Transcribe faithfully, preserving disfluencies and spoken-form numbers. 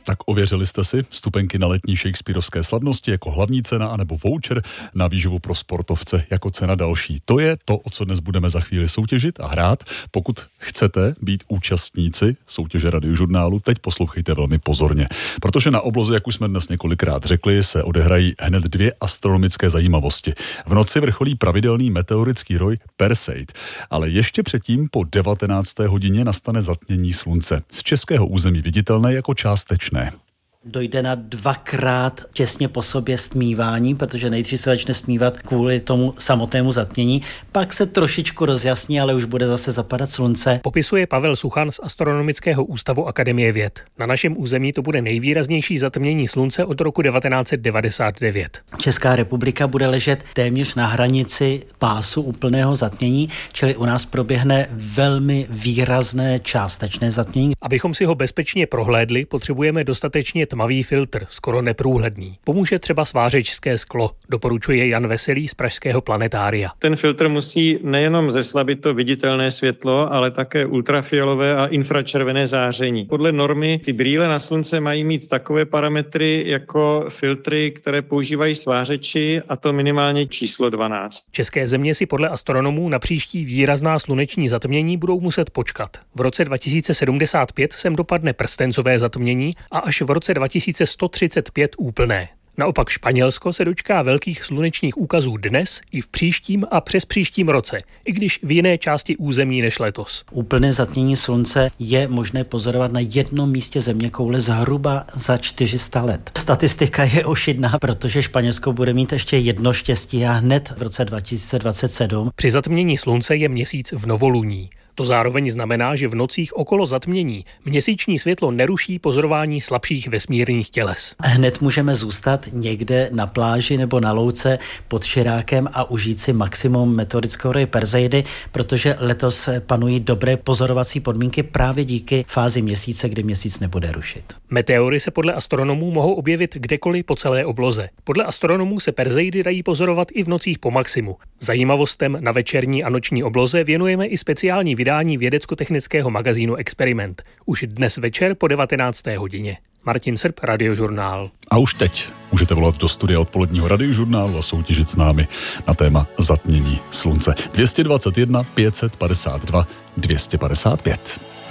Tak ověřili jste si vstupenky na letní shakespearovské slavnosti jako hlavní cena anebo voucher na výživu pro sportovce jako cena další. To je to, o co dnes budeme za chvíli soutěžit a hrát. Pokud chcete být účastníci soutěže Radiožurnálu, teď poslouchejte velmi pozorně. Protože na obloze, jak už jsme dnes několikrát řekli, se odehrají hned dvě astronomické zajímavosti. V noci vrcholí pravidelný meteorický roj Perseid, ale ještě předtím po devatenácté hodině nastane zatmění slunce. Z českého území viditelné jako částečné. Dojde na dvakrát těsně po sobě stmívání, protože nejdřív se začne stmívat kvůli tomu samotnému zatmění, pak se trošičku rozjasní, ale už bude zase zapadat slunce. Popisuje Pavel Suchan z Astronomického ústavu Akademie věd. Na našem území to bude nejvýraznější zatmění slunce od roku devatenáct set devadesát devět. Česká republika bude ležet téměř na hranici pásu úplného zatmění, čili u nás proběhne velmi výrazné částečné zatmění. Abychom si ho bezpečně prohlédli, potřebujeme dostatečně tmavý filtr, skoro neprůhledný. Pomůže třeba svářečské sklo, doporučuje Jan Veselý z pražského planetária. Ten filtr musí nejenom zeslabit to viditelné světlo, ale také ultrafialové a infračervené záření. Podle normy ty brýle na slunce mají mít takové parametry jako filtry, které používají svářeči, a to minimálně číslo dvanáct. České země si podle astronomů na příští výrazná sluneční zatmění budou muset počkat. V roce dva tisíce sedmdesát pět sem dopadne prstencové zatmění a až v roce dva tisíce sto třicet pět úplné. Naopak Španělsko se dočká velkých slunečních úkazů dnes i v příštím a přes příštím roce, i když v jiné části území než letos. Úplné zatmění slunce je možné pozorovat na jednom místě zeměkoule zhruba za čtyři sta let. Statistika je ošidná, protože Španělsko bude mít ještě jedno štěstí a hned v roce dva tisíce dvacet sedm. Při zatmění slunce je měsíc v novoluní. To zároveň znamená, že v nocích okolo zatmění měsíční světlo neruší pozorování slabších vesmírných těles. Hned můžeme zůstat někde na pláži nebo na louce pod Širákem a užít si maximum meteorického roje Perseidy, protože letos panují dobré pozorovací podmínky právě díky fázi měsíce, kdy měsíc nebude rušit. Meteory se podle astronomů mohou objevit kdekoliv po celé obloze. Podle astronomů se Perseidy dají pozorovat i v nocích po maximu. Zajímavostem na večerní a noční obloze věnujeme i speciální vydání vědecko-technického magazínu Experiment. Už dnes večer po devatenácté hodině. Martin Srb, Radiožurnál. A už teď můžete volat do studia odpoledního Radiožurnálu a soutěžit s námi na téma zatmění slunce. dvě stě dvacet jedna pět set padesát dva dvě stě padesát pět.